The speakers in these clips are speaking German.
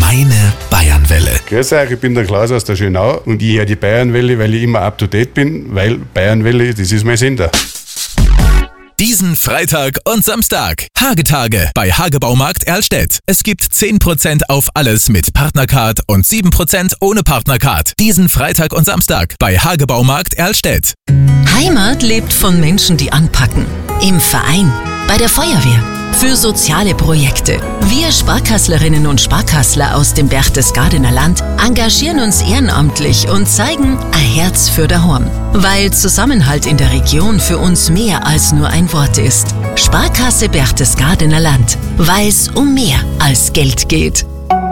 Meine Bayernwelle. Grüß euch, ich bin der Klaus aus der Schönau und ich höre die Bayernwelle, weil ich immer up to date bin, weil Bayernwelle, das ist mein Sender. Diesen Freitag und Samstag. Hagetage bei Hagebaumarkt Erlstedt. Es gibt 10% auf alles mit Partnercard und 7% ohne Partnercard. Diesen Freitag und Samstag bei Hagebaumarkt Erlstedt. Heimat lebt von Menschen, die anpacken. Im Verein, bei der Feuerwehr, für soziale Projekte. Wir Sparkasslerinnen und Sparkassler aus dem Berchtesgadener Land engagieren uns ehrenamtlich und zeigen ein Herz für daheim. Weil Zusammenhalt in der Region für uns mehr als nur ein Wort ist. Sparkasse Berchtesgadener Land, weil es um mehr als Geld geht.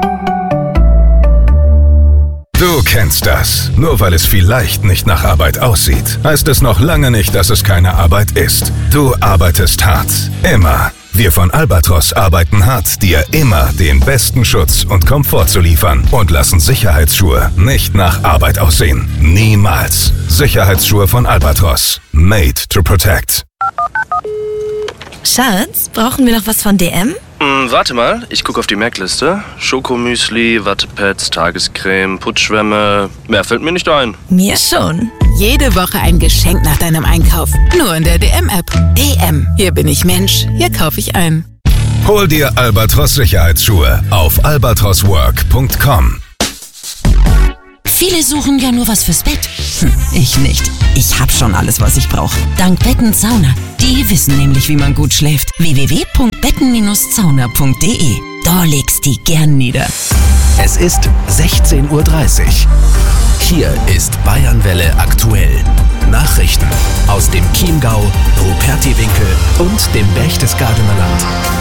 Du kennst das. Nur weil es vielleicht nicht nach Arbeit aussieht, heißt es noch lange nicht, dass es keine Arbeit ist. Du arbeitest hart. Immer. Wir von Albatros arbeiten hart, dir immer den besten Schutz und Komfort zu liefern und lassen Sicherheitsschuhe nicht nach Arbeit aussehen. Niemals. Sicherheitsschuhe von Albatros. Made to protect. Schatz, brauchen wir noch was von DM? Warte mal, ich gucke auf die Merkliste. Schokomüsli, Wattepads, Tagescreme, Putzschwämme. Mehr fällt mir nicht ein. Mir schon. Jede Woche ein Geschenk nach deinem Einkauf. Nur in der DM-App. DM. Hier bin ich Mensch. Hier kaufe ich ein. Hol dir Albatros Sicherheitsschuhe auf albatroswork.com. Viele suchen ja nur was fürs Bett. Ich nicht. Ich hab schon alles, was ich brauche. Dank Betten-Sauna. Die wissen nämlich, wie man gut schläft. www.betten-sauna.de. Da legst die gern nieder. Es ist 16:30 Uhr. Hier ist Bayernwelle aktuell. Nachrichten aus dem Chiemgau, Rupertiwinkel und dem Berchtesgadener Land.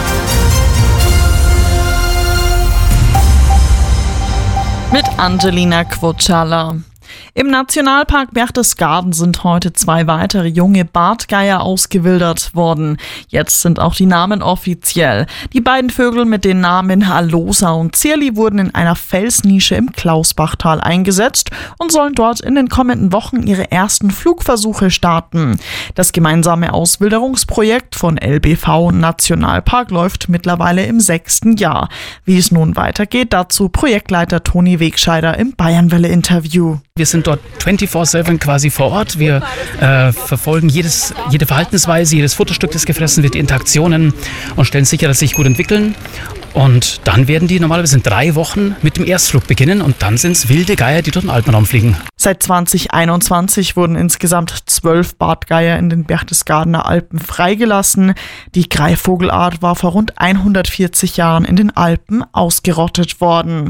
Mit Angelina Quotschala. Im Nationalpark Berchtesgaden sind heute 2 weitere junge Bartgeier ausgewildert worden. Jetzt sind auch die Namen offiziell. Die beiden Vögel mit den Namen Alosa und Zierli wurden in einer Felsnische im Klausbachtal eingesetzt und sollen dort in den kommenden Wochen ihre ersten Flugversuche starten. Das gemeinsame Auswilderungsprojekt von LBV und Nationalpark läuft mittlerweile im 6. Jahr. Wie es nun weitergeht, dazu Projektleiter Toni Wegscheider im Bayernwelle-Interview. Wir sind dort 24/7 quasi vor Ort. Wir verfolgen jede Verhaltensweise, jedes Futterstück, das gefressen wird, die Interaktionen und stellen sicher, dass sie sich gut entwickeln. Und dann werden die normalerweise in 3 Wochen mit dem Erstflug beginnen und dann sind es wilde Geier, die durch den Alpenraum fliegen. Seit 2021 wurden insgesamt 12 Bartgeier in den Berchtesgadener Alpen freigelassen. Die Greifvogelart war vor rund 140 Jahren in den Alpen ausgerottet worden.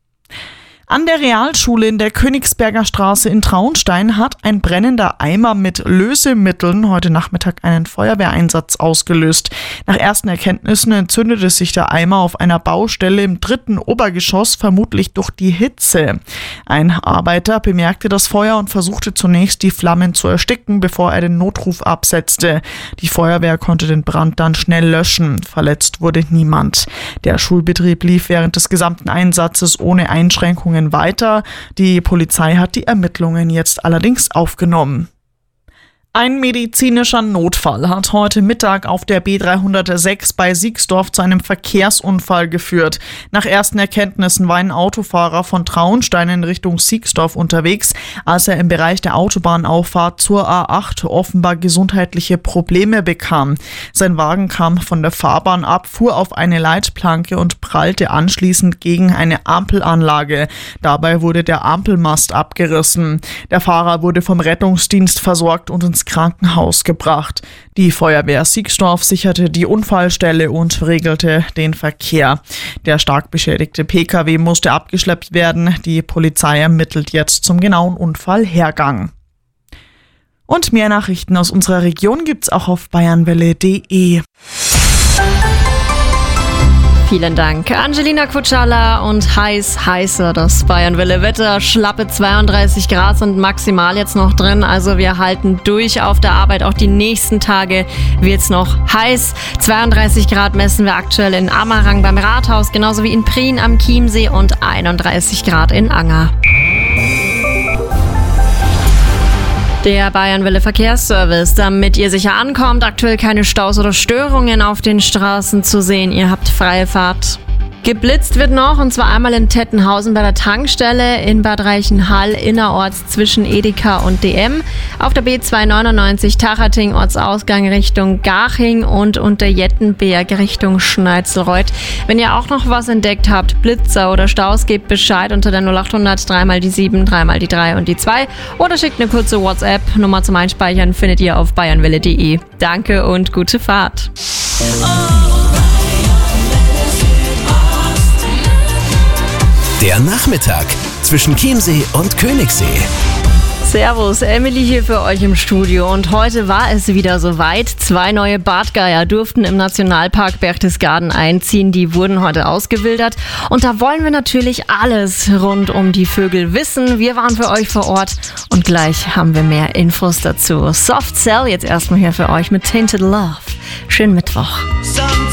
An der Realschule in der Königsberger Straße in Traunstein hat ein brennender Eimer mit Lösemitteln heute Nachmittag einen Feuerwehreinsatz ausgelöst. Nach ersten Erkenntnissen entzündete sich der Eimer auf einer Baustelle im 3. Obergeschoss, vermutlich durch die Hitze. Ein Arbeiter bemerkte das Feuer und versuchte zunächst, die Flammen zu ersticken, bevor er den Notruf absetzte. Die Feuerwehr konnte den Brand dann schnell löschen. Verletzt wurde niemand. Der Schulbetrieb lief während des gesamten Einsatzes ohne Einschränkungen weiter. Die Polizei hat die Ermittlungen jetzt allerdings aufgenommen. Ein medizinischer Notfall hat heute Mittag auf der B306 bei Siegsdorf zu einem Verkehrsunfall geführt. Nach ersten Erkenntnissen war ein Autofahrer von Traunstein in Richtung Siegsdorf unterwegs, als er im Bereich der Autobahnauffahrt zur A8 offenbar gesundheitliche Probleme bekam. Sein Wagen kam von der Fahrbahn ab, fuhr auf eine Leitplanke und prallte anschließend gegen eine Ampelanlage. Dabei wurde der Ampelmast abgerissen. Der Fahrer wurde vom Rettungsdienst versorgt und ins Krankenhaus gebracht. Die Feuerwehr Siegsdorf sicherte die Unfallstelle und regelte den Verkehr. Der stark beschädigte Pkw musste abgeschleppt werden. Die Polizei ermittelt jetzt zum genauen Unfallhergang. Und mehr Nachrichten aus unserer Region gibt's auch auf bayernwelle.de. Vielen Dank, Angelina Quotschala. Und heißer das Bayernwelle-Wetter. Schlappe 32 Grad sind maximal jetzt noch drin. Also wir halten durch auf der Arbeit. Auch die nächsten Tage wird's noch heiß. 32 Grad messen wir aktuell in Amerang beim Rathaus, genauso wie in Prien am Chiemsee und 31 Grad in Anger. Der Bayernwelle Verkehrsservice, damit ihr sicher ankommt. Aktuell keine Staus oder Störungen auf den Straßen zu sehen. Ihr habt freie Fahrt. Geblitzt wird noch, und zwar einmal in Tettenhausen bei der Tankstelle, in Bad Reichenhall innerorts zwischen Edeka und DM, auf der B299 Tachating Ortsausgang Richtung Garching und unter Jettenberg Richtung Schneizelreuth. Wenn ihr auch noch was entdeckt habt, Blitzer oder Staus, gebt Bescheid unter der 0800 3 mal die 7, 3 mal die 3 und die 2 oder schickt eine kurze WhatsApp-Nummer zum Einspeichern, findet ihr auf bayernwelle.de. Danke und gute Fahrt. Der Nachmittag zwischen Chiemsee und Königssee. Servus, Emily hier für euch im Studio und heute war es wieder soweit. 2 neue Bartgeier durften im Nationalpark Berchtesgaden einziehen, die wurden heute ausgewildert und da wollen wir natürlich alles rund um die Vögel wissen. Wir waren für euch vor Ort und gleich haben wir mehr Infos dazu. Soft Cell jetzt erstmal hier für euch mit Tainted Love. Schönen Mittwoch.